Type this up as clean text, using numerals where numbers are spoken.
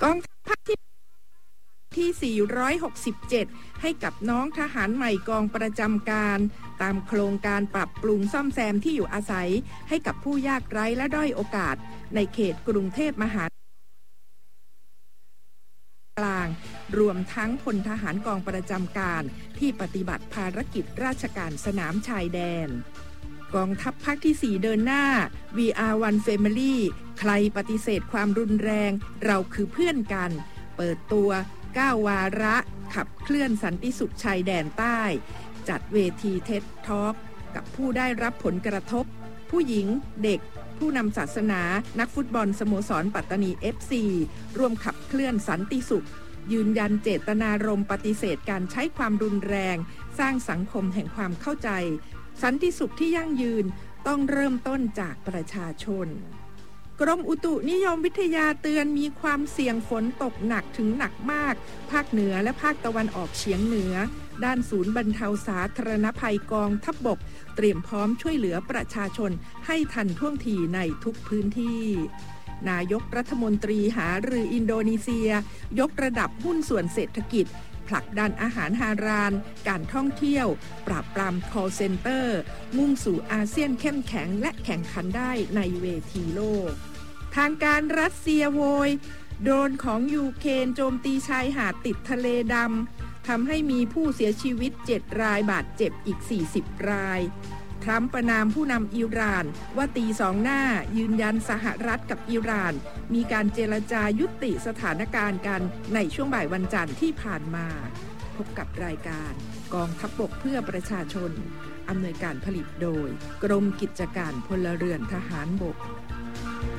กองทัพภาคที่467ให้กับน้องทหารใหม่กองประจำการตามโครงการปรับปรุงซ่อมแซมที่อยู่อาศัยให้กับผู้ยากไร้และด้อยโอกาสในเขตกรุงเทพมหานครกลางรวมทั้งพลทหารกองประจำการที่ปฏิบัติภารกิจราชการสนามชายแดนกองทัพภาคที่4เดินหน้า VR1 Family ใครปฏิเสธความรุนแรงเราคือเพื่อนกันเปิดตัว9 วาระขับเคลื่อนสันติสุขชายแดนใต้จัดเวทีเท็ดทอล์กกับผู้ได้รับผลกระทบผู้หญิงเด็กผู้นำศาสนานักฟุตบอลสโมสรปัตตานี FC ร่วมขับเคลื่อนสันติสุขยืนยันเจตนารมณ์ปฏิเสธการใช้ความรุนแรงสร้างสังคมแห่งความเข้าใจสันติสุขที่ยั่งยืนต้องเริ่มต้นจากประชาชนกรมอุตุนิยมวิทยาเตือนมีความเสี่ยงฝนตกหนักถึงหนักมากภาคเหนือและภาคตะวันออกเฉียงเหนือด้านศูนย์บรรเทาสาธารณภัยกองทัพบกเตรียมพร้อมช่วยเหลือประชาชนให้ทันท่วงทีในทุกพื้นที่นายกรัฐมนตรีหารืออินโดนีเซียยกระดับหุ้นส่วนเศรษฐกิจผลักดันอาหารฮารานการท่องเที่ยวปราบปราม call center มุ่งสู่อาเซียนเข้มแข็งและแข่งขันได้ในเวทีโลกทางการรัสเซียโวยโดรนของยูเครนโจมตีชายหาดติดทะเลดำทำให้มีผู้เสียชีวิต7 รายบาดเจ็บอีก40 รายทรัมป์ประณามผู้นำอิหร่านว่าตีสองหน้ายืนยันสหรัฐกับอิหร่านมีการเจรจายุติสถานการณ์กันในช่วงบ่ายวันจันทร์ที่ผ่านมาพบกับรายการกองทัพบกเพื่อประชาชนอำนวยการผลิตโดยกรมกิจการพลเรือนทหารบก